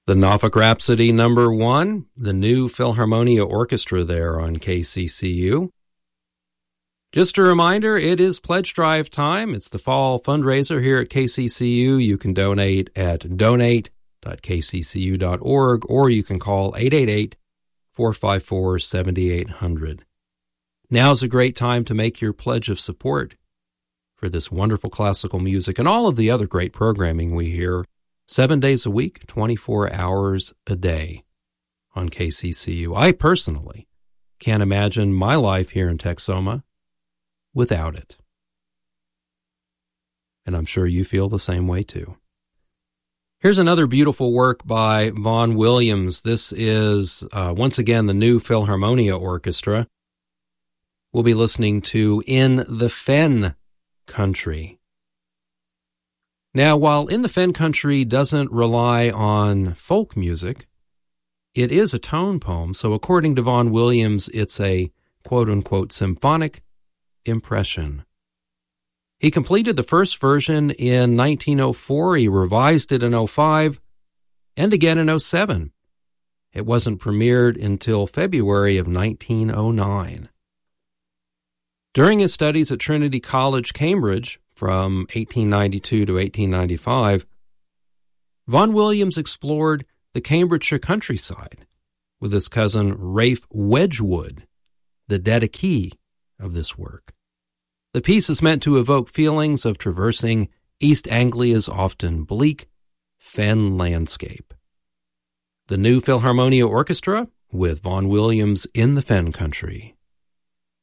The Norfolk Rhapsody number 1, the new Philharmonia Orchestra there on KCCU. Just a reminder, it is pledge drive time. It's the fall fundraiser here at KCCU. You can donate at donate.kccu.org, or you can call 888-454-7800. Now's a great time to make your pledge of support for this wonderful classical music and all of the other great programming we hear 7 days a week, 24 hours a day on KCCU. I personally can't imagine my life here in Texoma without it. And I'm sure you feel the same way too. Here's another beautiful work by Vaughan Williams. This is, once again, the new Philharmonia Orchestra. We'll be listening to In the Fen Country. Now, while In the Fen Country doesn't rely on folk music, it is a tone poem, so according to Vaughan Williams, it's a quote-unquote symphonic impression. He completed the first version in 1904, he revised it in 2005, and again in 2007. It wasn't premiered until February of 1909. During his studies at Trinity College, Cambridge, from 1892 to 1895, Vaughan Williams explored the Cambridgeshire countryside with his cousin Ralph Wedgwood, the dedicee of this work. The piece is meant to evoke feelings of traversing East Anglia's often bleak fen landscape. The new Philharmonia Orchestra with Vaughan Williams in the Fen Country.